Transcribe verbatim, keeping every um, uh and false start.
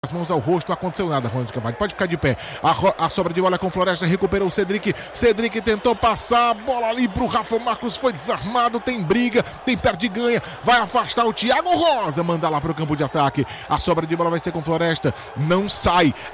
As mãos ao rosto, não aconteceu nada, Ronald Cavani. Pode ficar de pé. A, a sobra de bola com Floresta, recuperou o Cedric. Cedric tentou passar, bola ali pro Rafa Marcos, foi desarmado, tem briga, tem perde e ganha, vai afastar o Thiago Rosa, manda lá pro campo de ataque. A sobra de bola vai ser com Floresta, não sai.